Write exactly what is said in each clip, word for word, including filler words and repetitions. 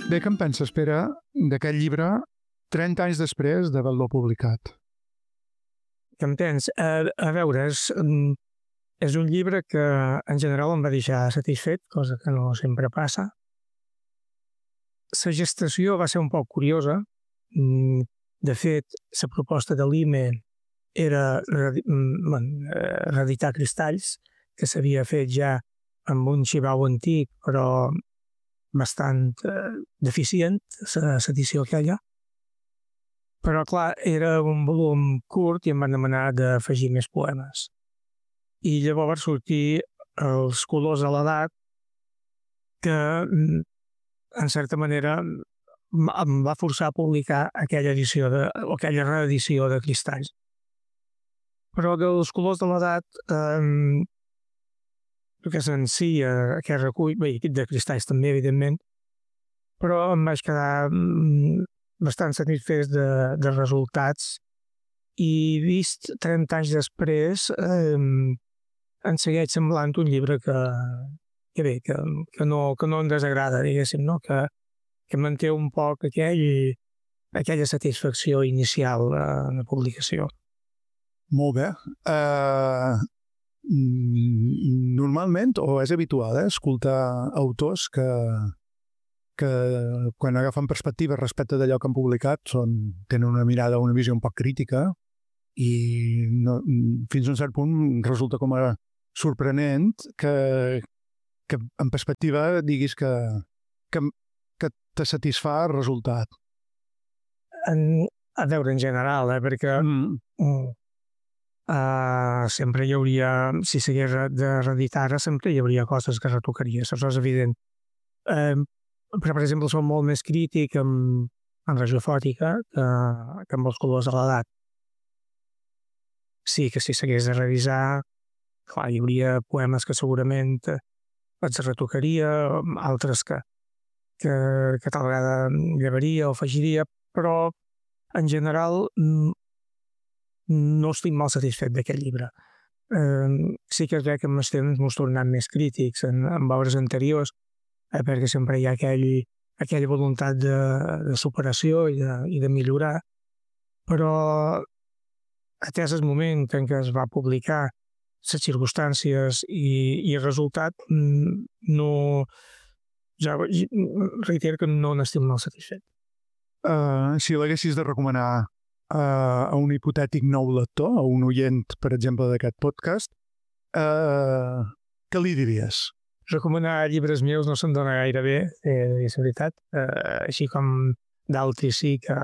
Bé, què en penses, Pere, d'aquest llibre trenta anys després d'haver-lo publicat? Què en penses? A, a veure, és, és un llibre que en general em va deixar satisfet, cosa que no sempre passa. La gestació va ser un poc curiosa. De fet, la proposta de l'I M E era reeditar Cristalls, que s'havia fet ja amb un xivau antic, però bastant eh, deficient, l'edició aquella. Però, clar, era un volum curt i em van demanar d'afegir més poemes. I llavors sortir els colors de l'edat que, en certa manera, em va forçar a publicar aquella edició de, o aquella reedició de Cristalls. Però dels colors de l'edat, eh, que és en si eh, aquest recull, bé, de Cristalls també, evidentment, però em vaig quedar bastant satisfet de, de resultats i vist trenta anys després eh, em segueix semblant un llibre que, que bé, que, que, no, que no em desagrada, diguéssim, no? que, que manté un poc aquell, aquella satisfacció inicial en la publicació. Molt bé. Uh, normalment, o és habitual, eh, escoltar autors que, que quan agafen perspectiva respecte d'allò que han publicat són, tenen una mirada, una visió un poc crítica i no, fins a un cert punt resulta com a sorprenent que, que en perspectiva diguis que, que, que te satisfà el resultat. En, a veure, en general, eh, perquè mm. uh, sempre hi hauria, si s'hagués de reeditar, sempre hi hauria coses que retocaria, això és evident. Uh, però, per exemple, som molt més crític amb, amb radiofòtica que, que amb els colors de l'edat. Sí, que si s'hagués de revisar, clar, hi hauria poemes que segurament els retocaria, altres que, que, que tal vegada llevaria o afegiria, però en general no estic molt satisfet d'aquest llibre. Eh, sí que és veritat que amb els temps m'ho tornant més crítics en, en obres anteriors, eh, perquè sempre hi ha aquell, aquella voluntat de, de superació i de, i de millorar, però atès el moment en què es va publicar, les circumstàncies i, i el resultat, no, ja reitero que no n'estic molt satisfet. Uh, si l'haguessis de recomanar uh, a un hipotètic nou lector, a un oient, per exemple, d'aquest podcast, uh, què li diries? Recomanar llibres meus no se'n dona gaire bé, eh, és veritat, uh, així com d'altres sí que,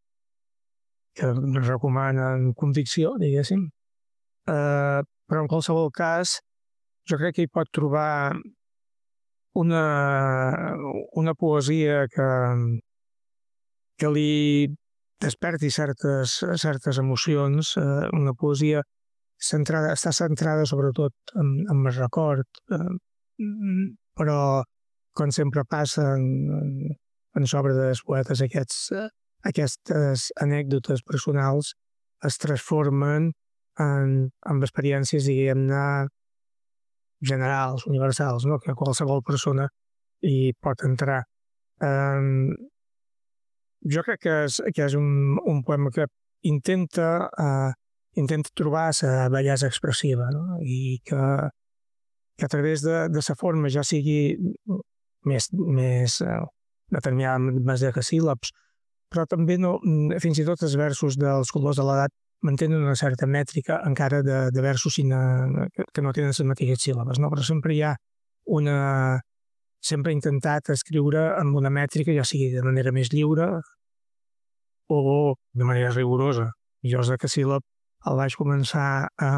que recomanen convicció, diguéssim. Uh, però en qualsevol cas, jo crec que hi pot trobar una, una poesia que, que li desperti certes, certes emocions, uh, una poesia centrada, està centrada sobretot en, en el record, uh, però com sempre passa en, en, en l'obra dels poetes, aquests, uh, aquestes anècdotes personals es transformen en, en experiències, diguem-ne, generals, universals, no? Que qualsevol persona hi pot entrar. Um, jo crec que és, que és un, un poema que intenta, uh, intenta trobar la bellesa expressiva, no? I que, que a través de, de la forma ja sigui més, més uh, determinada més de síl·labs, però també no, fins i tot els versos dels colors de l'edat mantenen una certa mètrica encara de, de versos sina, que no tenen les mateixes síl·labes, no? Però sempre hi ha una... sempre he intentat escriure amb una mètrica, ja sigui de manera més lliure o de manera rigorosa. Jo de Casíl·lab el vaig començar a,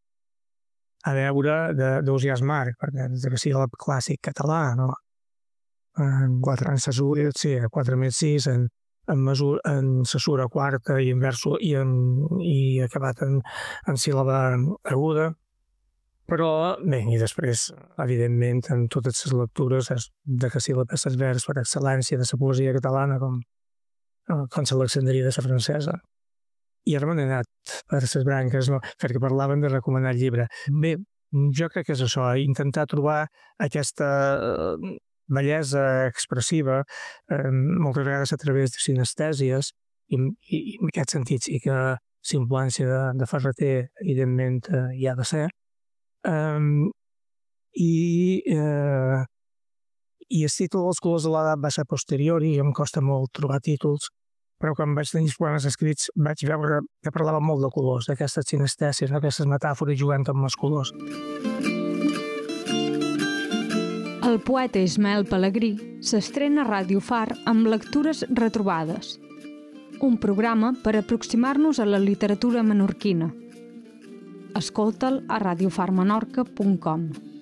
a veure d'Ausiàs Marc, perquè és de Casíl·lab clàssic català, no? En quatre anys s'assurit, sí, a quatre més sis, en en mesura, en cesura quarta i en verso i, en, i acabat en, en síl·laba aguda, però bé, i després evidentment en totes les lectures de Casíl·lab és el vers per excel·lència de la poesia catalana com, com l'Alexandria de la francesa. I ara m'he anat per les branques, no? Perquè parlaven de recomanar el llibre. Bé, jo crec que és això, intentar trobar aquesta bellesa expressiva, eh, moltes vegades a través de sinestèsies, i, i, i en aquest sentit sí que la influència de, de Ferreter, evidentment, eh, hi ha de ser. Um, I eh, i el títol dels colors de l'edat va ser posterior i em costa molt trobar títols, però quan vaig tenir els poemes escrits vaig veure que parlava molt de colors, d'aquestes sinestèsies, d'aquestes metàfores jugant amb els colors. El poeta Ismael Pelegrí s'estrena a Ràdio Far amb Lectures retrobades, un programa per aproximar-nos a la literatura menorquina. Escolta'l a radiofar menorca punt com.